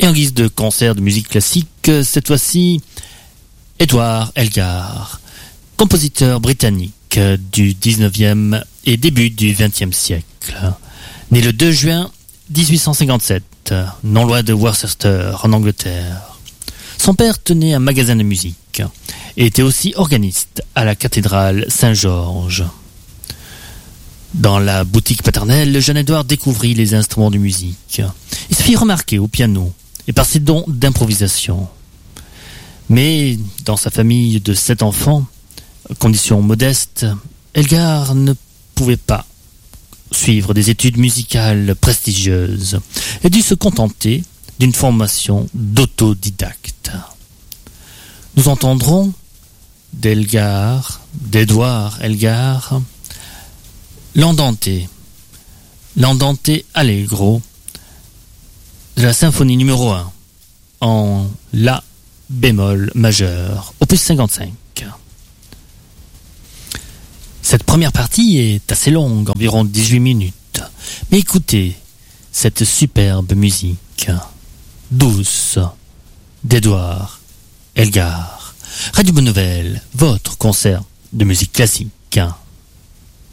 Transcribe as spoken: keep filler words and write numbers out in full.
Et en guise de concert de musique classique, cette fois-ci, Edward Elgar, compositeur britannique du dix-neuvième et début du vingtième siècle. Né le deux juin mille huit cent cinquante-sept, non loin de Worcester, en Angleterre. Son père tenait un magasin de musique et était aussi organiste à la cathédrale Saint-Georges. Dans la boutique paternelle, le jeune Edward découvrit les instruments de musique. Il se fit remarquer au piano et par ses dons d'improvisation. Mais dans sa famille de sept enfants, condition modeste, Elgar ne pouvait pas suivre des études musicales prestigieuses et dut se contenter d'une formation d'autodidacte. Nous entendrons d'Elgar, d'Edward Elgar, l'Andante, l'Andante Allegro de la symphonie numéro un en La bémol majeur, opus cinquante-cinq. Cette première partie est assez longue, environ dix-huit minutes. Mais écoutez cette superbe musique douce d'Edward Elgar. Radio Bonne Nouvelle, votre concert de musique classique.